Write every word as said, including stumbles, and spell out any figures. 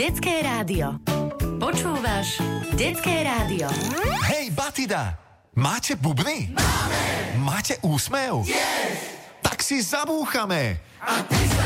Detské rádio. Počúvaš Detské rádio. Hej, Batida, máte bubny? Máme. Máte úsmev? Yes. Tak si zabúchame. A ty sa